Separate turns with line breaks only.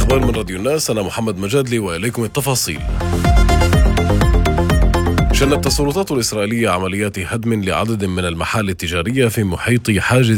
الأخبار من راديو الناس، أنا محمد مجادلي وإليكم التفاصيل. شنت السلطات الإسرائيلية عمليات هدم لعدد من المحال التجارية في محيط حاجز